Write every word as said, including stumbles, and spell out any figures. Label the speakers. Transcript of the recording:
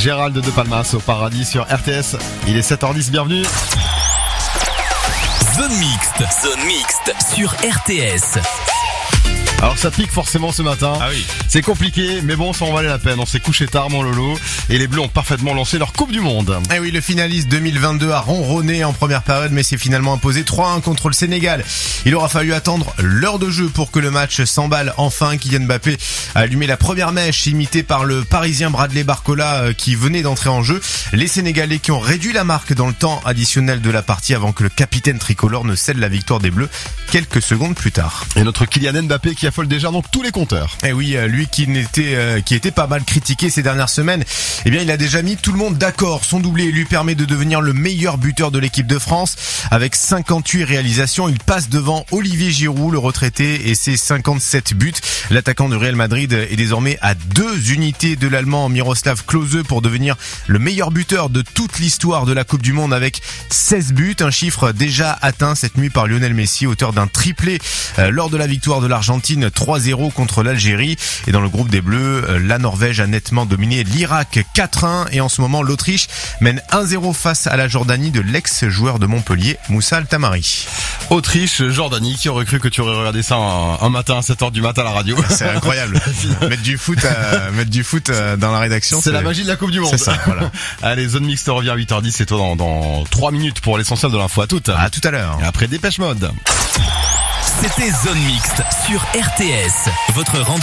Speaker 1: Gérald de Palmas au paradis sur R T S. Il est sept heures dix, bienvenue.
Speaker 2: Zone mixte, zone mixte sur R T S.
Speaker 1: Alors ça pique forcément ce matin,
Speaker 3: Ah oui.
Speaker 1: C'est compliqué mais bon ça en valait la peine, on s'est couché tard mon Lolo et les Bleus ont parfaitement lancé leur Coupe du Monde.
Speaker 3: Eh oui, le finaliste deux mille vingt-deux a ronronné en première période mais s'est finalement imposé trois un contre le Sénégal. Il aura fallu attendre l'heure de jeu pour que le match s'emballe enfin. Kylian Mbappé a allumé la première mèche imitée par le Parisien Bradley Barcola qui venait d'entrer en jeu. Les Sénégalais qui ont réduit la marque dans le temps additionnel de la partie avant que le capitaine tricolore ne cède la victoire des Bleus quelques secondes plus tard.
Speaker 1: Et notre Kylian Mbappé qui affole déjà donc tous les compteurs.
Speaker 3: Eh oui, lui qui n'était euh, qui était pas mal critiqué ces dernières semaines, eh bien il a déjà mis tout le monde d'accord. Son doublé lui permet de devenir le meilleur buteur de l'équipe de France. Avec cinquante-huit réalisations, il passe devant Olivier Giroud, le retraité, et ses cinquante-sept buts. L'attaquant de Real Madrid est désormais à deux unités de l'Allemand Miroslav Klose pour devenir le meilleur buteur de toute l'histoire de la Coupe du Monde avec seize buts, un chiffre déjà atteint cette nuit par Lionel Messi, auteur d'un triplé euh, lors de la victoire de l'Argentine trois zéro contre l'Algérie. Et dans le groupe des Bleus, euh, la Norvège a nettement dominé l'Irak quatre un et en ce moment l'Autriche mène un zéro face à la Jordanie de l'ex-joueur de Montpellier, Moussa Al-Tamari.
Speaker 1: Autriche, Jordanie, qui aurait cru que tu aurais regardé ça un, un matin à sept heures du matin à la radio.
Speaker 3: C'est incroyable. mettre du foot, à, mettre du foot dans la rédaction.
Speaker 1: C'est, c'est la magie de la Coupe du Monde.
Speaker 3: C'est ça, voilà.
Speaker 1: Allez, Zone Mixte revient à huit heures dix, c'est toi dans, dans trois minutes pour l'essentiel de l'info. À toutes.
Speaker 3: À tout à l'heure.
Speaker 1: Et après Dépêche Mode.
Speaker 2: C'était Zone mixte sur R T S. Votre rendez-vous